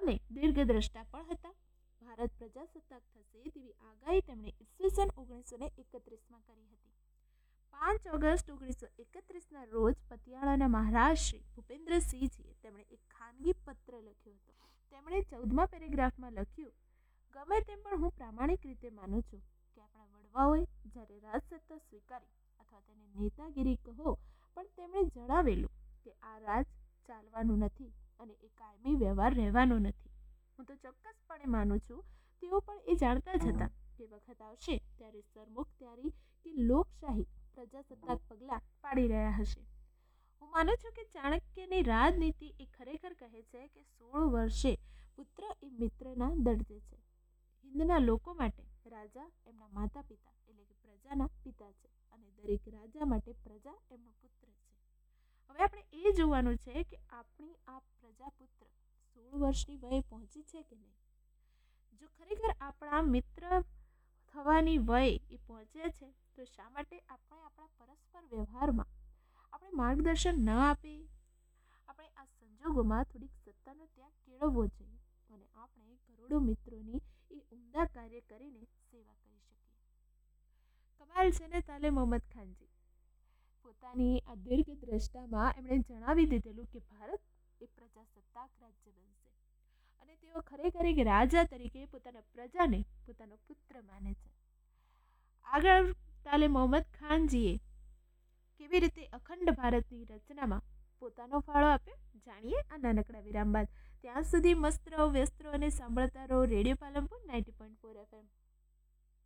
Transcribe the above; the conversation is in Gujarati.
અને દીર્ઘદ્રષ્ટા પણ હતા. ભારત પ્રજાસત્તાક થશે તેવી આગાહી તેમણે ઈસવીસન 1931માં કરી હતી. 5 ઓગસ્ટ 1931ના રોજ પતિયાળાના મહારાજ શ્રી ભૂપેન્દ્રસિંહજીએ તેમણે એક ખાનગી પત્ર લખ્યો હતો. તેમણે 14મા પેરેગ્રાફમાં લખ્યું, ગમે તેમ પણ હું પ્રામાણિક રીતે માનું છું કે આપણા વડવાઓએ જ્યારે રાજસત્તા સ્વીકારી અથવા તેને નેતાગીરી કહો, પણ તેમણે જણાવેલું કે આ રાજ ચાલવાનું નથી અને એ કાયમી વ્યવહાર રહેવાનો નથી. હું તો ચોક્કસપણે માનું છું તેઓ પણ એ જાણતા જ હતા કે વખત આવશે ત્યારે સરમુખત્યારી કે લોકશાહી પ્રજાસત્તાક પગલાં પાડી રહ્યા હશે. હું માનું છું કે ચાણક્યની રાજનીતિ એ ખરેખર કહે છે કે 16 વર્ષે પુત્ર એ મિત્રના દરજ્જે છે. હિંદના લોકો માટે રાજા એમના માતા પિતા એટલે કે પ્રજાના પિતા છે અને દરેક રાજા માટે પ્રજા એમનો પુત્ર છે. હવે આપણે એ જોવાનું છે કે આપણી આ પ્રજાપુત્ર 16 વર્ષની વયે પહોંચી છે કે નહીં. જો ખરેખર આપણા મિત્ર થવાની વયે એ પહોંચ્યા છે તો શા માટે આપણે આપણા પરસ્પર વ્યવહારમાં આપણે માર્ગદર્શન ન આપીએ? આપણે આ સંજોગોમાં થોડીક સત્તાનો ત્યાગ કેળવવો જોઈએ અને આપણે કરોડો મિત્રોની એ ઉમદા કાર્ય કરીને સેવા કરી શકીએ. કમાલ છે ને તાલે મોહમ્મદ ખાનજી. પોતાની આ દીર્ઘદ્રષ્ટામાં એમણે જણાવી દીધેલું કે ભારત એ પ્રજાસત્તાક રાજ્ય બનશે અને તેઓ ખરેખર એક રાજા તરીકે પોતાના પ્રજાને પોતાનો પુત્ર માને છે. આગળ તાલે મોહમ્મદ ખાનજીએ કેવી રીતે અખંડ ભારતની રચનામાં પોતાનો ફાળો આપ્યો જાણીએ આ નાનકડા વિરામ બાદ. ત્યાં સુધી મસ્ત રહો, વ્યસ્ત રહો અને સાંભળતા રહો રેડિયો પાલનપુર 90.4 FM.